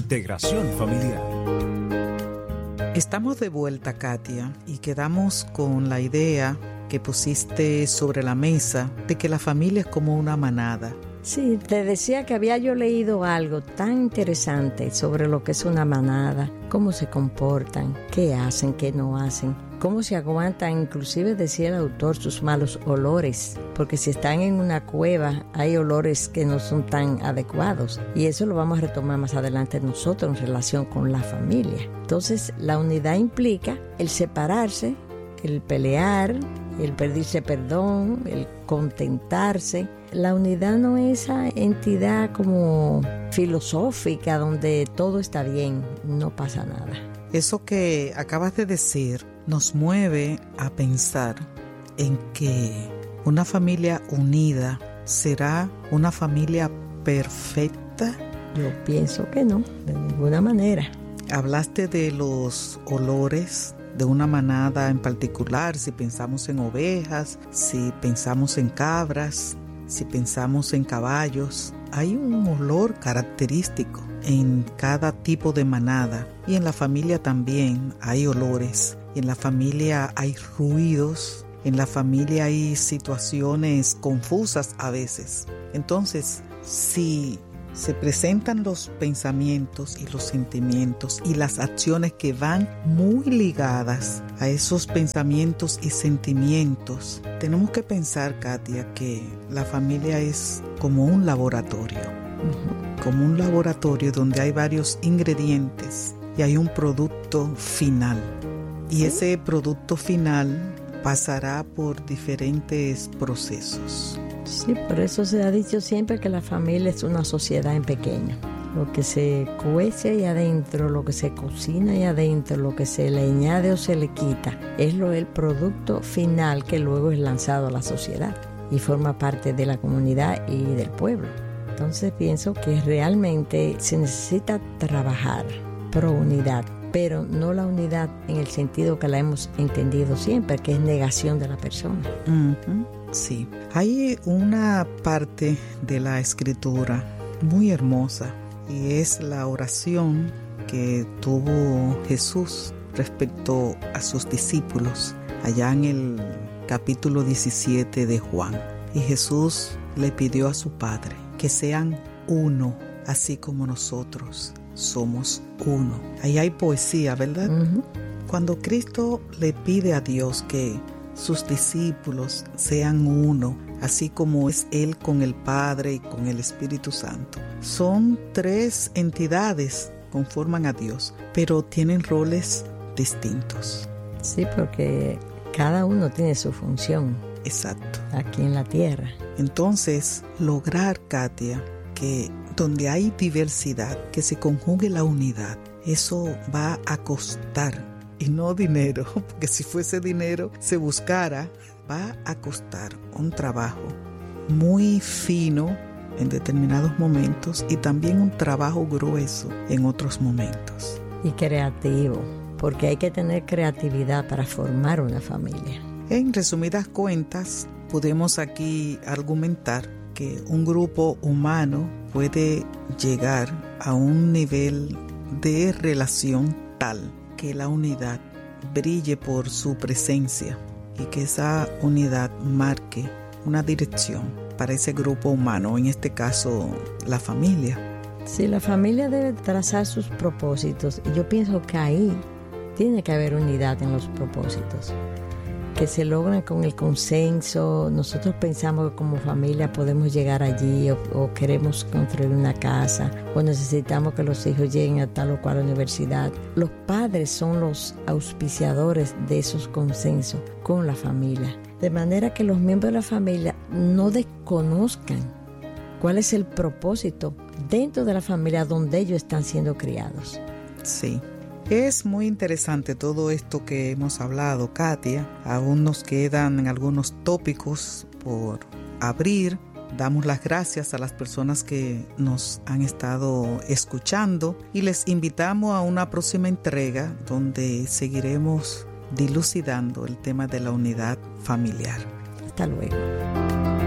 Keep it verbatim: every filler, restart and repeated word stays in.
Integración familiar. Estamos de vuelta, Katia, y quedamos con la idea que pusiste sobre la mesa de que la familia es como una manada. Sí, te decía que había yo leído algo tan interesante sobre lo que es una manada, cómo se comportan, qué hacen, qué no hacen, cómo se aguantan, inclusive decía el autor, sus malos olores, porque si están en una cueva hay olores que no son tan adecuados, y eso lo vamos a retomar más adelante nosotros en relación con la familia. Entonces, la unidad implica el separarse, el pelear, el pedirse perdón, el contentarse. La unidad no es esa entidad como filosófica donde todo está bien, no pasa nada. Eso que acabas de decir nos mueve a pensar en que una familia unida será una familia perfecta. Yo pienso que no, de ninguna manera. Hablaste de los olores de una manada en particular, si pensamos en ovejas, si pensamos en cabras, si pensamos en caballos. Hay un olor característico en cada tipo de manada, y en la familia también hay olores. En la familia hay ruidos, en la familia hay situaciones confusas a veces. Entonces, si se presentan los pensamientos y los sentimientos y las acciones que van muy ligadas a esos pensamientos y sentimientos, tenemos que pensar, Katia, que la familia es como un laboratorio, uh-huh. como un laboratorio donde hay varios ingredientes y hay un producto final. Y ¿sí? Ese producto final pasará por diferentes procesos. Sí, por eso se ha dicho siempre que la familia es una sociedad en pequeño. Lo que se cuece ahí adentro, lo que se cocina ahí adentro, lo que se le añade o se le quita, es lo el producto final que luego es lanzado a la sociedad y forma parte de la comunidad y del pueblo. Entonces pienso que realmente se necesita trabajar pro unidad, pero no la unidad en el sentido que la hemos entendido siempre, que es negación de la persona. Uh-huh. Sí, hay una parte de la escritura muy hermosa y es la oración que tuvo Jesús respecto a sus discípulos allá en el capítulo diecisiete de Juan. Y Jesús le pidió a su Padre que sean uno, así como nosotros somos uno. Ahí hay poesía, ¿verdad? Uh-huh. Cuando Cristo le pide a Dios que sus discípulos sean uno, así como es Él con el Padre y con el Espíritu Santo. Son tres entidades que conforman a Dios, pero tienen roles distintos. Sí, porque cada uno tiene su función. Exacto. Aquí en la tierra. Entonces, lograr, Katia, que donde hay diversidad, que se conjugue la unidad, eso va a costar. Y no dinero, porque si fuese dinero, se buscara, va a costar un trabajo muy fino en determinados momentos y también un trabajo grueso en otros momentos. Y creativo, porque hay que tener creatividad para formar una familia. En resumidas cuentas, podemos aquí argumentar que un grupo humano puede llegar a un nivel de relación tal que la unidad brille por su presencia y que esa unidad marque una dirección para ese grupo humano, en este caso la familia. Sí, la familia debe trazar sus propósitos y yo pienso que ahí tiene que haber unidad en los propósitos, que se logran con el consenso. Nosotros pensamos que como familia podemos llegar allí o, o queremos construir una casa o necesitamos que los hijos lleguen a tal o cual universidad. Los padres son los auspiciadores de esos consensos con la familia, de manera que los miembros de la familia no desconozcan cuál es el propósito dentro de la familia donde ellos están siendo criados. Sí. Es muy interesante todo esto que hemos hablado, Katia. Aún nos quedan algunos tópicos por abrir. Damos las gracias a las personas que nos han estado escuchando y les invitamos a una próxima entrega donde seguiremos dilucidando el tema de la unidad familiar. Hasta luego.